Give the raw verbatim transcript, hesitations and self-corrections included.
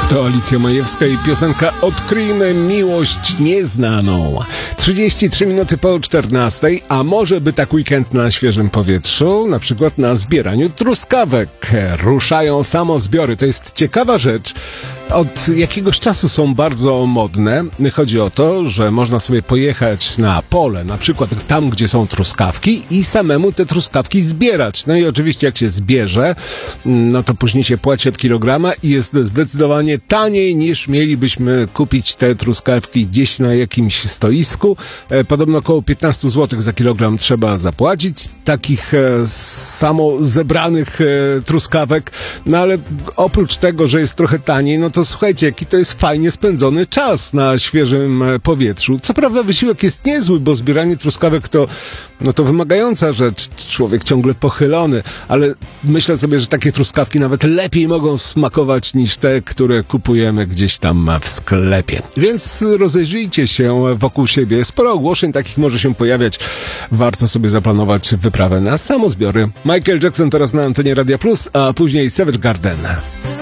To Alicja Majewska i piosenka Odkryjmy miłość nieznaną. trzydzieści trzy minuty po czternastej, a może by tak weekend na świeżym powietrzu, na przykład na zbieraniu truskawek. Ruszają samozbiory. To jest ciekawa rzecz. Od jakiegoś czasu są bardzo modne. Chodzi o to, że można sobie pojechać na pole, na przykład tam, gdzie są truskawki i samemu te truskawki zbierać. No i oczywiście jak się zbierze, no to później się płaci od kilograma i jest zdecydowanie taniej niż mielibyśmy kupić te truskawki gdzieś na jakimś stoisku. E, podobno około piętnaście złotych za kilogram trzeba zapłacić takich e, samo zebranych e, truskawek. No ale oprócz tego, że jest trochę taniej, no to słuchajcie, jaki to jest fajnie spędzony czas na świeżym e, powietrzu. Co prawda wysiłek jest niezły, bo zbieranie truskawek to, no to wymagająca rzecz. Człowiek ciągle pochylony, ale myślę sobie, że takie truskawki nawet lepiej mogą smakować niż te, które kupujemy gdzieś tam w sklepie. Więc rozejrzyjcie się wokół siebie. Sporo ogłoszeń takich może się pojawiać. Warto sobie zaplanować wyprawę na samozbiory. Michael Jackson teraz na antenie Radia Plus, a później Savage Garden.